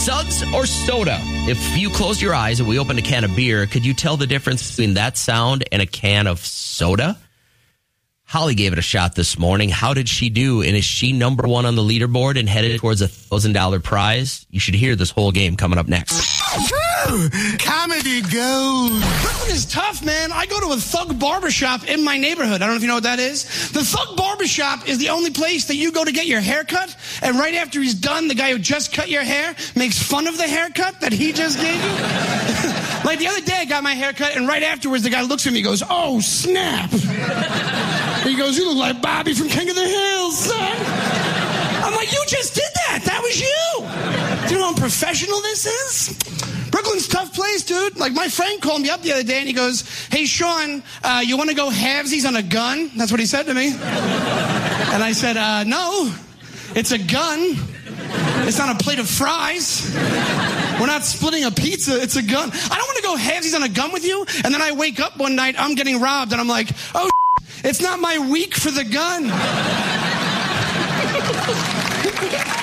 Suds or soda? If you closed your eyes and we opened a can of beer, could you tell the difference between that sound and a can of soda? Holly gave it a shot this morning. How did she do? And is she number one on the leaderboard and headed towards $1,000 prize? You should hear this whole game coming up next. Comedy gold. Brooklyn is tough, man. I go to a Thug Barbershop in my neighborhood. I don't know if you know what that is. The Thug Barbershop is the only place that you go to get your hair cut, and right after he's done, the guy who just cut your hair makes fun of the haircut that he just gave you. Like the other day, I got my hair cut, and right afterwards, the guy looks at me and goes, "Oh, snap." He goes, "You look like Bobby from King of the Hills, son." I'm like, "You just did that. That was you." Do you know how unprofessional this is? Brooklyn's a tough place, dude. Like, my friend called me up the other day, and he goes, "Hey, Sean, you want to go halvesies on a gun?" That's what he said to me. And I said, "No, it's a gun. It's not a plate of fries. We're not splitting a pizza. It's a gun. I don't want to go halvesies on a gun with you." And then I wake up one night, I'm getting robbed, and I'm like, "Oh, it's not my week for the gun."